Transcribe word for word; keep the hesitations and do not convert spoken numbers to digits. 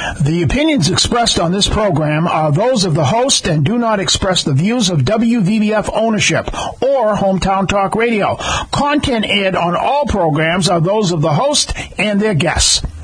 The opinions expressed on this program are those of the host and do not express the views of W V B F ownership or Hometown Talk Radio. Content aired on all programs are those of the host and their guests.